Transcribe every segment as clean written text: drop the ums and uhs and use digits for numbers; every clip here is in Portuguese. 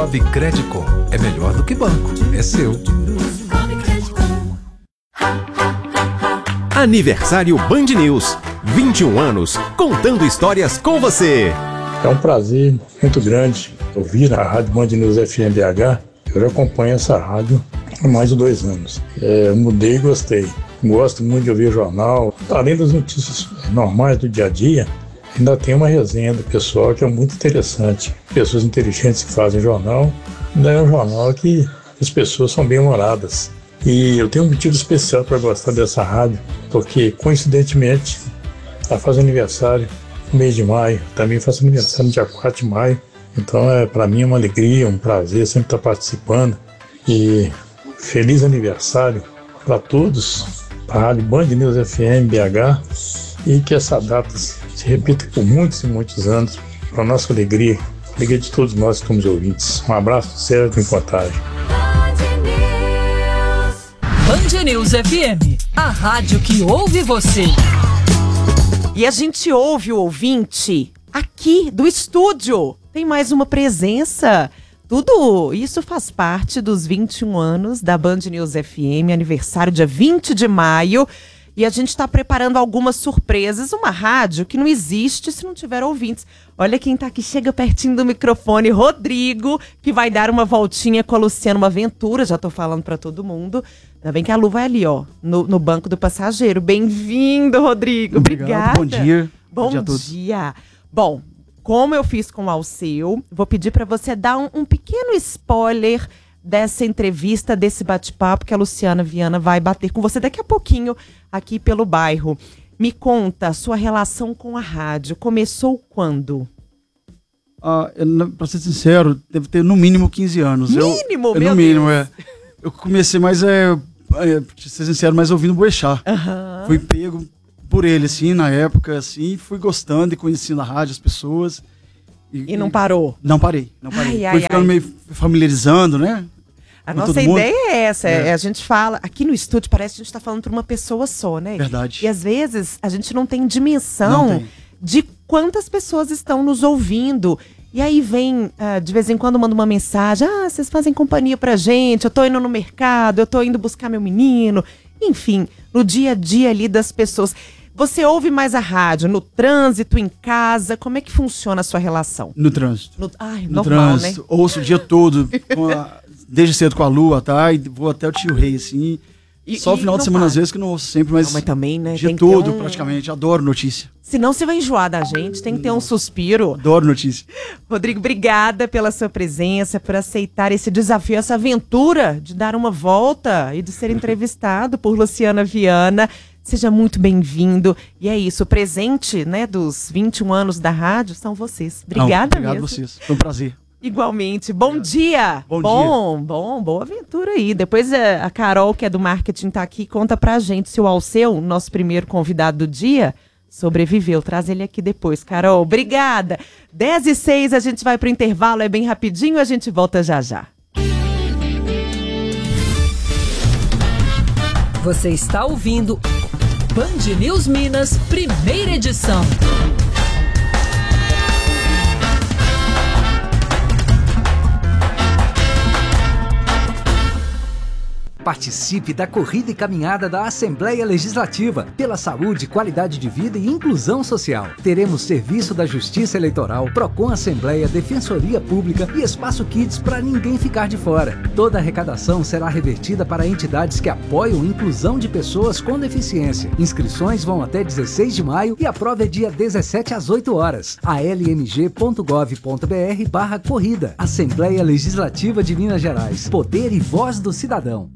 Cicobi Credicom. É melhor do que banco, é seu. Aniversário Band News. 21 anos, contando histórias com você. É um prazer muito grande ouvir a Rádio Band News FM BH. Eu já acompanho essa rádio há mais de 2 anos. Mudei e gostei. Gosto muito de ouvir jornal. Além das notícias normais do dia a dia, ainda tem uma resenha do pessoal que é muito interessante. Pessoas inteligentes que fazem jornal. Ainda é um jornal que as pessoas são bem-humoradas. E eu tenho um motivo especial para gostar dessa rádio, porque, coincidentemente, ela faz aniversário no mês de maio. Também faço aniversário no dia 4 de maio. Então, para mim é uma alegria, um prazer sempre estar participando. E feliz aniversário para todos, para a Rádio Band News FM BH, e que essa data se repita por muitos e muitos anos, para a nossa alegria, a alegria de todos nós que estamos ouvintes. Um abraço, Sérgio, em Contagem. Band News FM, a rádio que ouve você. E a gente ouve o ouvinte aqui do estúdio. Tem mais uma presença. Tudo isso faz parte dos 21 anos da Band News FM, aniversário dia 20 de maio. E a gente está preparando algumas surpresas. Uma rádio que não existe se não tiver ouvintes. Olha quem tá aqui, chega pertinho do microfone, Rodrigo, que vai dar uma voltinha com a Luciana, uma aventura. Já tô falando para todo mundo. Ainda bem que a Lu vai ali, ó, no banco do passageiro. Bem-vindo, Rodrigo. Obrigada. Bom dia. Bom dia a todos. Bom, como eu fiz com o Alceu, vou pedir para você dar um pequeno spoiler dessa entrevista, desse bate-papo que a Luciana Viana vai bater com você daqui a pouquinho aqui pelo bairro. Me conta, a sua relação com a rádio começou quando? Para ser sincero, deve ter no mínimo 15 anos. Mínimo, meu Deus. Eu comecei mais, pra ser sincero, mais ouvindo Boechat. Fui pego por ele, assim, na época, assim, fui gostando e conhecendo a rádio, as pessoas. E não parou? Não parei. Fui ficando meio familiarizando, né? A nossa ideia é essa, a gente fala, aqui no estúdio parece que a gente está falando para uma pessoa só, né? Verdade. E às vezes a gente não tem dimensão de quantas pessoas estão nos ouvindo. E aí vem, de vez em quando manda uma mensagem, vocês fazem companhia pra gente, eu tô indo no mercado, eu tô indo buscar meu menino. Enfim, no dia a dia ali das pessoas. Você ouve mais a rádio no trânsito, em casa? Como é que funciona a sua relação? No trânsito. No normal, trânsito, né? Ouço o dia todo, desde cedo com a Lua, tá? E vou até o Tio Rei, assim. Só o final de semana, às vezes, que não ouço sempre, mas também, né? O dia todo, praticamente. Adoro notícia. Senão você vai enjoar da gente, tem que ter um suspiro. Adoro notícia. Rodrigo, obrigada pela sua presença, por aceitar esse desafio, essa aventura de dar uma volta e de ser entrevistado por Luciana Viana. Seja muito bem-vindo. E é isso, o presente, né, dos 21 anos da rádio são vocês. Obrigada mesmo. Obrigado a vocês, foi um prazer. Igualmente. Bom dia. Bom dia. Boa aventura aí. Depois a Carol, que é do marketing, tá aqui, conta pra gente se o Alceu, nosso primeiro convidado do dia, sobreviveu. Traz ele aqui depois, Carol. Obrigada. 10h06, a gente vai pro intervalo, é bem rapidinho, a gente volta já já. Você está ouvindo Band News Minas, primeira edição. Participe da corrida e caminhada da Assembleia Legislativa pela saúde, qualidade de vida e inclusão social. Teremos serviço da Justiça Eleitoral, Procon Assembleia, Defensoria Pública e Espaço Kids para ninguém ficar de fora. Toda a arrecadação será revertida para entidades que apoiam a inclusão de pessoas com deficiência. Inscrições vão até 16 de maio e a prova é dia 17 às 8 horas. almg.gov.br/corrida. Assembleia Legislativa de Minas Gerais. Poder e voz do cidadão.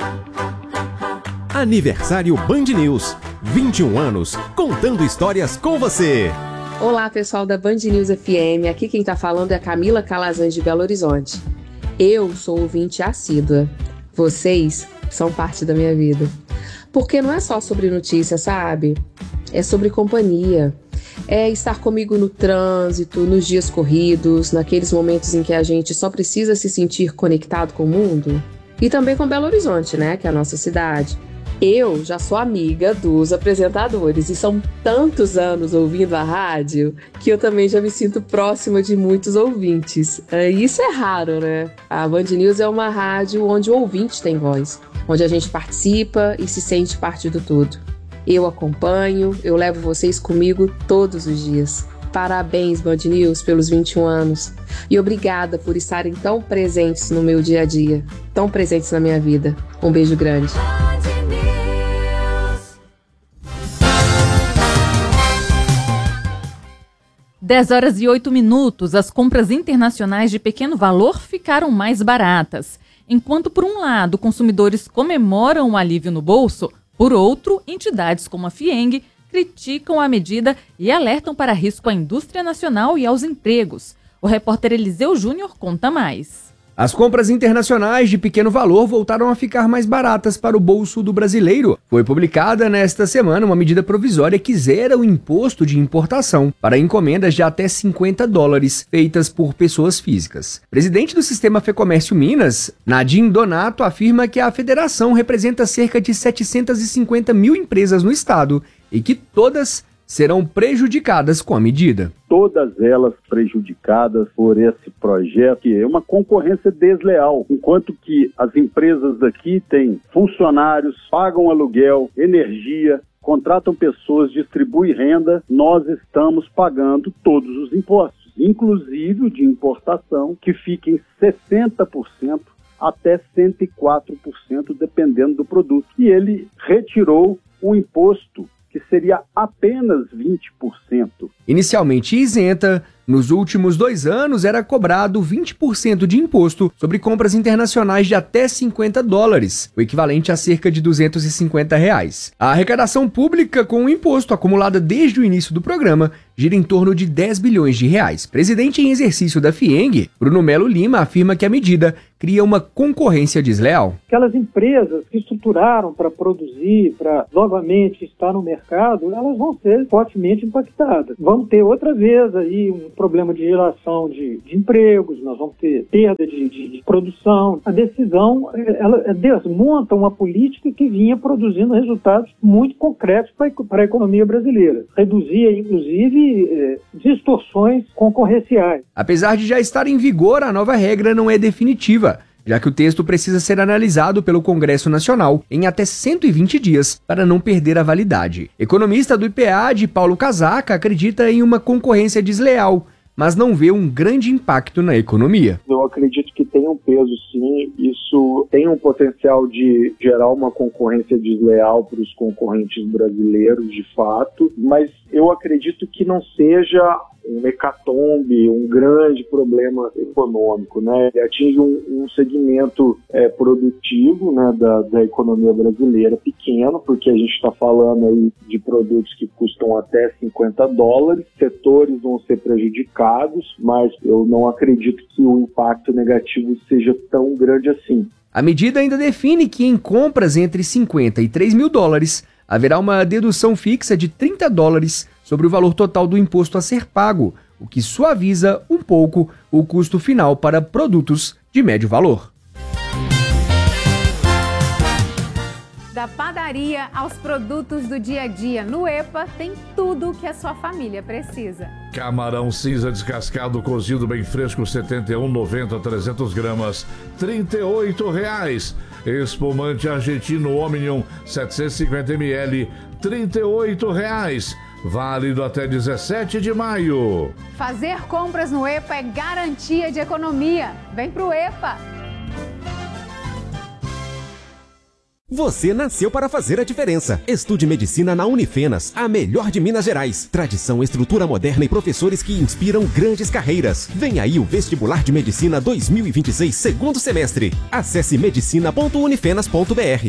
Aniversário Band News. 21 anos, contando histórias com você. Olá, pessoal da Band News FM. Aqui quem tá falando é a Camila Calazans de Belo Horizonte. Eu sou ouvinte assídua. Vocês são parte da minha vida. Porque não é só sobre notícia, sabe? É sobre companhia. É estar comigo no trânsito, nos dias corridos, naqueles momentos em que a gente só precisa se sentir conectado com o mundo. E também com Belo Horizonte, né? Que é a nossa cidade. Eu já sou amiga dos apresentadores e são tantos anos ouvindo a rádio que eu também já me sinto próxima de muitos ouvintes. Isso é raro, né? A Band News é uma rádio onde o ouvinte tem voz, onde a gente participa e se sente parte do todo. Eu acompanho, eu levo vocês comigo todos os dias. Parabéns, Band News, pelos 21 anos. E obrigada por estarem tão presentes no meu dia a dia, tão presentes na minha vida. Um beijo grande. 10h08, as compras internacionais de pequeno valor ficaram mais baratas. Enquanto, por um lado, consumidores comemoram o alívio no bolso, por outro, entidades como a FIENG criticam a medida e alertam para risco à indústria nacional e aos empregos. O repórter Eliseu Júnior conta mais. As compras internacionais de pequeno valor voltaram a ficar mais baratas para o bolso do brasileiro. Foi publicada nesta semana uma medida provisória que zera o imposto de importação para encomendas de até $50 feitas por pessoas físicas. Presidente do Sistema Fecomércio Minas, Nadim Donato, afirma que a federação representa cerca de 750 mil empresas no estado e que todas serão prejudicadas com a medida. Todas elas prejudicadas por esse projeto, que é uma concorrência desleal, enquanto que as empresas daqui têm funcionários, pagam aluguel, energia, contratam pessoas, distribuem renda, nós estamos pagando todos os impostos, inclusive o de importação, que fica em 60% até 104%, dependendo do produto. E ele retirou o imposto que seria apenas 20%. Inicialmente isenta, nos últimos 2 anos era cobrado 20% de imposto sobre compras internacionais de até $50, o equivalente a cerca de R$250. A arrecadação pública com o imposto acumulada desde o início do programa gira em torno de R$10 bilhões. Presidente em exercício da FIENG, Bruno Melo Lima, afirma que a medida cria uma concorrência desleal. Aquelas empresas que estruturaram para produzir, para novamente estar no mercado, elas vão ser fortemente impactadas. Vamos ter outra vez aí um problema de geração de empregos, nós vamos ter perda de produção. A decisão, ela desmonta uma política que vinha produzindo resultados muito concretos para a economia brasileira. Reduzia, inclusive, distorções concorrenciais. Apesar de já estar em vigor, a nova regra não é definitiva, já que o texto precisa ser analisado pelo Congresso Nacional em até 120 dias para não perder a validade. Economista do IPEAD, Paulo Casaca, acredita em uma concorrência desleal, mas não vê um grande impacto na economia. Eu acredito que tem um peso, sim. Isso tem um potencial de gerar uma concorrência desleal para os concorrentes brasileiros, de fato, mas eu acredito que não seja um hecatombe, um grande problema econômico, né? Ele atinge um segmento produtivo, né, da economia brasileira pequeno, porque a gente está falando aí de produtos que custam até $50, setores vão ser prejudicados, mas eu não acredito que o impacto negativo seja tão grande assim. A medida ainda define que em compras entre $50 e $3 mil haverá uma dedução fixa de $30 sobre o valor total do imposto a ser pago, o que suaviza um pouco o custo final para produtos de médio valor. Da padaria aos produtos do dia a dia, no EPA tem tudo o que a sua família precisa. Camarão cinza descascado cozido bem fresco, R$ 71,90, 300 gramas, R$ 38,00. Espumante argentino Omnium, 750 ml, R$ 38,00. Válido até 17 de maio. Fazer compras no EPA é garantia de economia. Vem pro EPA! Você nasceu para fazer a diferença. Estude medicina na Unifenas, a melhor de Minas Gerais. Tradição, estrutura moderna e professores que inspiram grandes carreiras. Vem aí o Vestibular de Medicina 2026, segundo semestre. Acesse medicina.unifenas.br.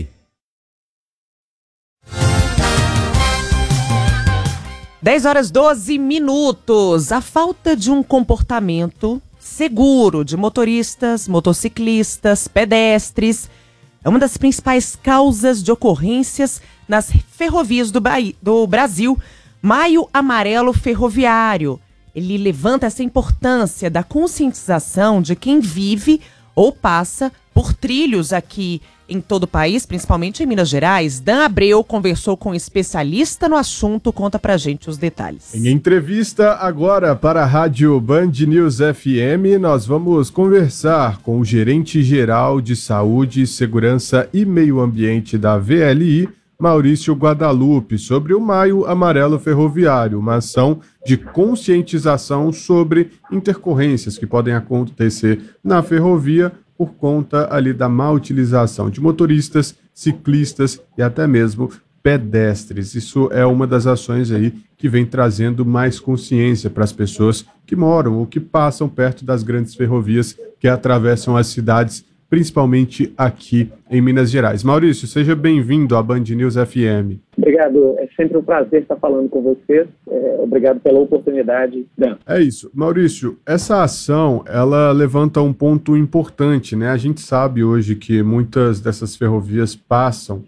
10h12. A falta de um comportamento seguro de motoristas, motociclistas, pedestres é uma das principais causas de ocorrências nas ferrovias do Brasil. Maio Amarelo Ferroviário. Ele levanta essa importância da conscientização de quem vive ou passa por trilhos aqui em todo o país, principalmente em Minas Gerais. Dan Abreu conversou com um especialista no assunto, conta pra gente os detalhes. Em entrevista agora para a Rádio Band News FM, nós vamos conversar com o gerente-geral de Saúde, Segurança e Meio Ambiente da VLI, Maurício Guadalupe, sobre o Maio Amarelo Ferroviário, uma ação de conscientização sobre intercorrências que podem acontecer na ferrovia por conta ali da má utilização de motoristas, ciclistas e até mesmo pedestres. Isso é uma das ações aí que vem trazendo mais consciência para as pessoas que moram ou que passam perto das grandes ferrovias que atravessam as cidades, principalmente aqui em Minas Gerais. Maurício, seja bem-vindo à Band News FM. Obrigado, é sempre um prazer estar falando com vocês. Obrigado pela oportunidade, Dan. É isso. Maurício, essa ação, ela levanta um ponto importante, né? A gente sabe hoje que muitas dessas ferrovias passam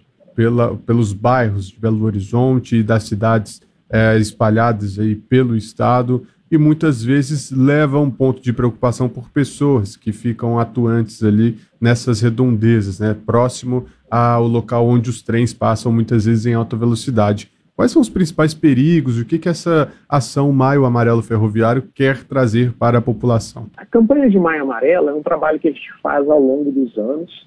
pelos bairros de Belo Horizonte e das cidades espalhadas aí pelo estado, e muitas vezes leva um ponto de preocupação por pessoas que ficam atuantes ali nessas redondezas, né, próximo ao local onde os trens passam muitas vezes em alta velocidade. Quais são os principais perigos? O que essa ação Maio Amarelo Ferroviário quer trazer para a população? A campanha de Maio Amarelo é um trabalho que a gente faz ao longo dos anos,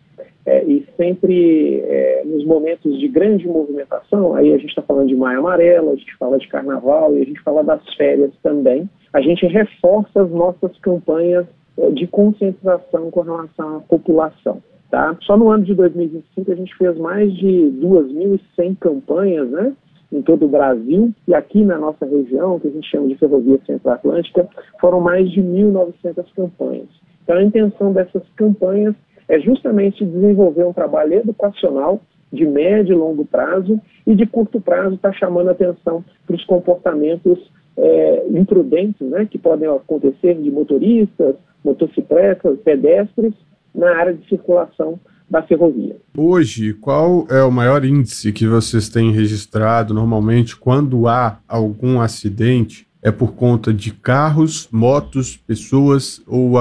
e sempre nos momentos de grande movimentação. Aí a gente está falando de Maio Amarelo, a gente fala de Carnaval e a gente fala das férias também. A gente reforça as nossas campanhas de conscientização com relação à população. Tá? Só no ano de 2025 a gente fez mais de 2.100 campanhas, né, em todo o Brasil, e aqui na nossa região, que a gente chama de Ferrovia Centro-Atlântica, foram mais de 1.900 campanhas. Então a intenção dessas campanhas é justamente desenvolver um trabalho educacional de médio e longo prazo, e de curto prazo está chamando a atenção para os comportamentos imprudentes, né, que podem acontecer de motoristas, motocicletas, pedestres na área de circulação da ferrovia. Hoje, qual é o maior índice que vocês têm registrado normalmente quando há algum acidente? É por conta de carros, motos, pessoas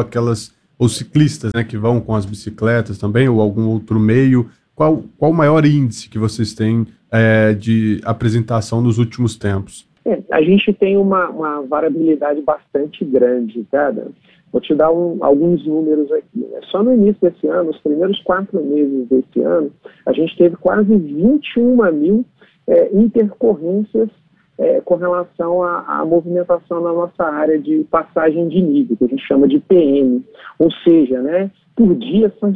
ou ciclistas, né, que vão com as bicicletas também, ou algum outro meio? Qual o maior índice que vocês têm de apresentação nos últimos tempos? A gente tem uma variabilidade bastante grande, tá, Dan? Vou te dar alguns números aqui, né? Só no início desse ano, os primeiros 4 meses desse ano, a gente teve quase 21 mil intercorrências com relação à movimentação na nossa área de passagem de nível, que a gente chama de PM. Ou seja, né, por dia são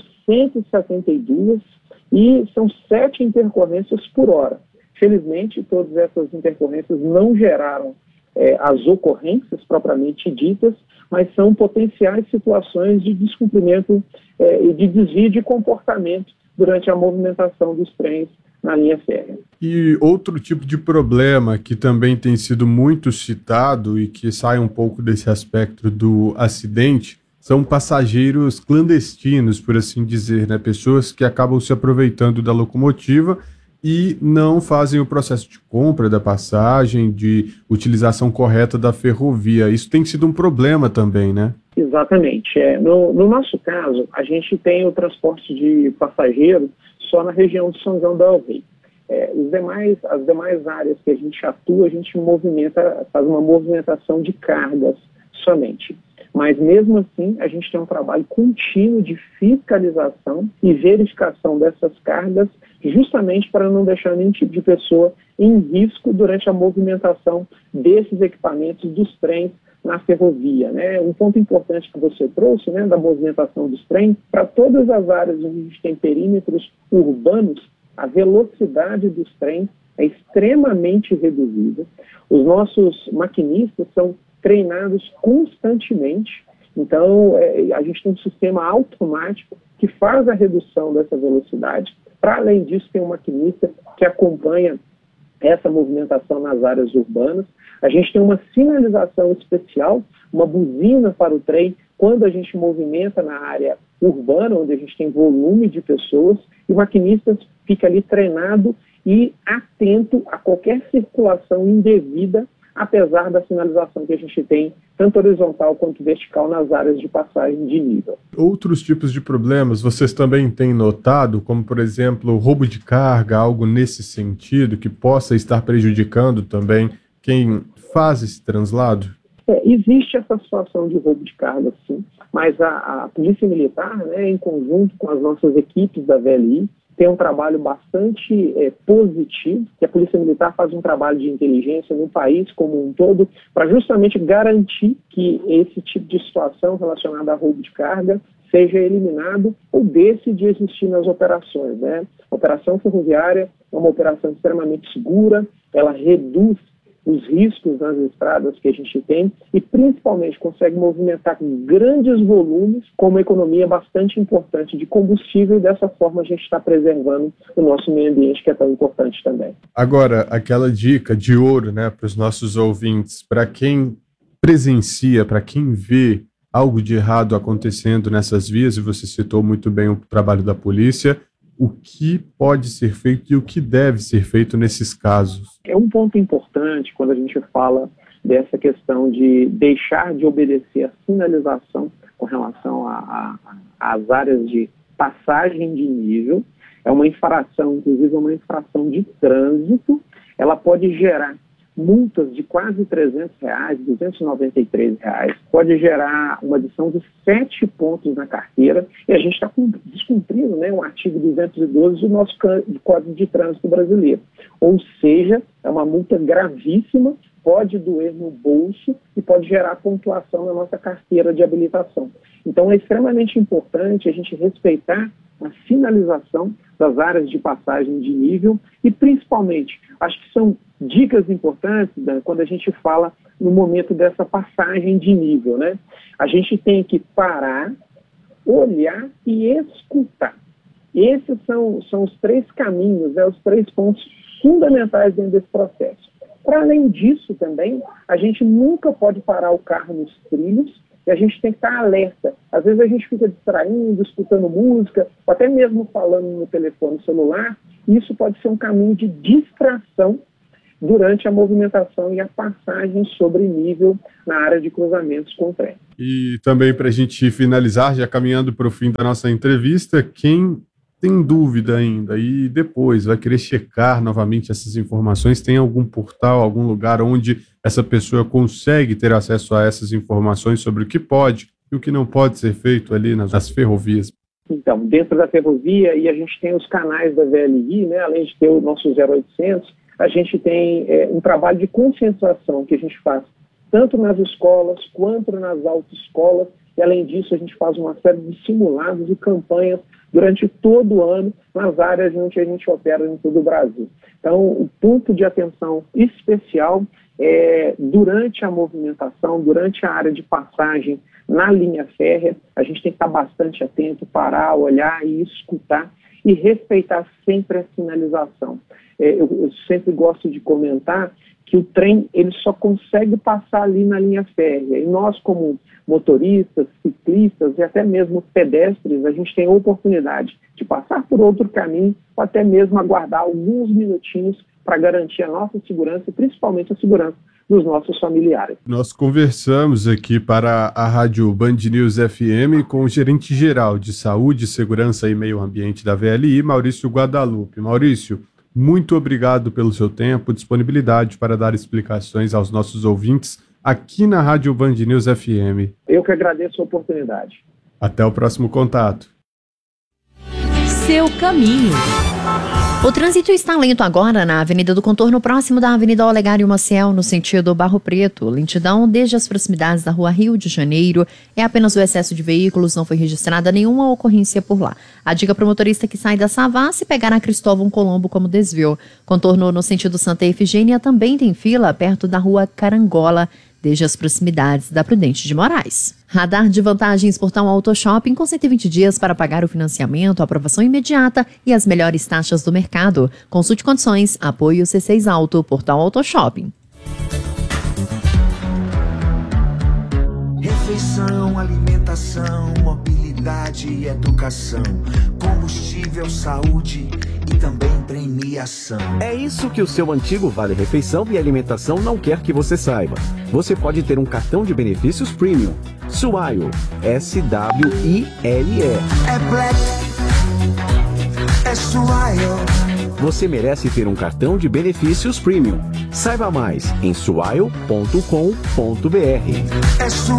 172 e são 7 intercorrências por hora. Felizmente, todas essas intercorrências não geraram as ocorrências propriamente ditas, mas são potenciais situações de descumprimento e de desvio de comportamento durante a movimentação dos trens na linha férrea. E outro tipo de problema que também tem sido muito citado e que sai um pouco desse aspecto do acidente são passageiros clandestinos, por assim dizer, né? Pessoas que acabam se aproveitando da locomotiva e não fazem o processo de compra da passagem, de utilização correta da ferrovia. Isso tem sido um problema também, né? Exatamente. No nosso caso, a gente tem o transporte de passageiro só na região de São João del Rei. As demais áreas que a gente atua, a gente faz uma movimentação de cargas somente. Mas mesmo assim, a gente tem um trabalho contínuo de fiscalização e verificação dessas cargas, justamente para não deixar nenhum tipo de pessoa em risco durante a movimentação desses equipamentos dos trens na ferrovia, né? Um ponto importante que você trouxe, né, da movimentação dos trens, para todas as áreas onde a gente tem perímetros urbanos, a velocidade dos trens é extremamente reduzida. Os nossos maquinistas são treinados constantemente, então a gente tem um sistema automático que faz a redução dessa velocidade. Para além disso, tem um maquinista que acompanha essa movimentação nas áreas urbanas. A gente tem uma sinalização especial, uma buzina para o trem, quando a gente movimenta na área urbana, onde a gente tem volume de pessoas, e o maquinista fica ali treinado e atento a qualquer circulação indevida apesar da sinalização que a gente tem, tanto horizontal quanto vertical, nas áreas de passagem de nível. Outros tipos de problemas vocês também têm notado, como, por exemplo, roubo de carga, algo nesse sentido, que possa estar prejudicando também quem faz esse translado? Existe essa situação de roubo de carga, sim, mas a Polícia Militar, né, em conjunto com as nossas equipes da VLI, tem um trabalho bastante positivo, que a Polícia Militar faz um trabalho de inteligência no país como um todo, para justamente garantir que esse tipo de situação relacionada a roubo de carga seja eliminado ou deixe de existir nas operações, né? A operação ferroviária é uma operação extremamente segura, ela reduz os riscos nas estradas que a gente tem e principalmente consegue movimentar grandes volumes com uma economia bastante importante de combustível, e dessa forma a gente está preservando o nosso meio ambiente, que é tão importante também. Agora, aquela dica de ouro, né, para os nossos ouvintes, para quem presencia, para quem vê algo de errado acontecendo nessas vias, e você citou muito bem o trabalho da polícia, o que pode ser feito e o que deve ser feito nesses casos? É um ponto importante quando a gente fala dessa questão de deixar de obedecer a sinalização com relação às áreas de passagem de nível. É uma infração, inclusive uma infração de trânsito. Ela pode gerar multas de quase R$300, R$293, pode gerar uma adição de 7 pontos na carteira, e a gente está descumprindo, né, o artigo 212 do nosso Código de Trânsito brasileiro. Ou seja, é uma multa gravíssima, pode doer no bolso e pode gerar pontuação na nossa carteira de habilitação. Então é extremamente importante a gente respeitar a sinalização das áreas de passagem de nível e, principalmente, acho que são dicas importantes, né, quando a gente fala no momento dessa passagem de nível, né? A gente tem que parar, olhar e escutar. Esses são os 3 caminhos, né, os 3 pontos fundamentais dentro desse processo. Para além disso também, a gente nunca pode parar o carro nos trilhos, e a gente tem que estar alerta. Às vezes a gente fica distraindo, escutando música, ou até mesmo falando no telefone celular, e isso pode ser um caminho de distração durante a movimentação e a passagem sobre nível na área de cruzamentos com o trem. E também, para a gente finalizar, já caminhando para o fim da nossa entrevista, quem tem dúvida ainda e depois vai querer checar novamente essas informações, tem algum portal, algum lugar onde essa pessoa consegue ter acesso a essas informações sobre o que pode e o que não pode ser feito ali nas ferrovias? Então, dentro da ferrovia, e a gente tem os canais da VLI, né, além de ter o nosso 0800, a gente tem um trabalho de conscientização que a gente faz tanto nas escolas quanto nas autoescolas, e além disso a gente faz uma série de simulados e campanhas durante todo o ano nas áreas onde a gente opera em todo o Brasil. Então, o ponto de atenção especial é durante a movimentação, durante a área de passagem na linha férrea, a gente tem que estar bastante atento, parar, olhar e escutar e respeitar sempre a sinalização. Eu sempre gosto de comentar que o trem ele só consegue passar ali na linha férrea. E nós, como motoristas, ciclistas e até mesmo pedestres, a gente tem a oportunidade de passar por outro caminho ou até mesmo aguardar alguns minutinhos para garantir a nossa segurança e principalmente a segurança dos nossos familiares. Nós conversamos aqui para a Rádio Band News FM com o gerente-geral de Saúde, Segurança e Meio Ambiente da VLI, Maurício Guadalupe. Maurício, muito obrigado pelo seu tempo, disponibilidade para dar explicações aos nossos ouvintes aqui na Rádio Band News FM. Eu que agradeço a oportunidade. Até o próximo contato. Seu caminho. O trânsito está lento agora na Avenida do Contorno, próximo da Avenida Olegário Maciel, no sentido Barro Preto. Lentidão desde as proximidades da Rua Rio de Janeiro. É apenas o excesso de veículos, não foi registrada nenhuma ocorrência por lá. A dica para o motorista que sai da Savassi pegar a Cristóvão Colombo como desvio. Contorno no sentido Santa Efigênia também tem fila perto da Rua Carangola, desde as proximidades da Prudente de Moraes. Radar de vantagens Portal Auto Shopping com 120 dias para pagar o financiamento, aprovação imediata e as melhores taxas do mercado. Consulte condições, apoio C6 Auto, Portal Auto Shopping. refeição, alimentação, mobilidade e educação, combustível, saúde e também premiação. É isso que o seu antigo Vale Refeição e Alimentação não quer que você saiba. Você pode ter um cartão de benefícios Premium. Swile, SWILE. É Black, é Swile. Você merece ter um cartão de benefícios Premium. Saiba mais em swile.com.br.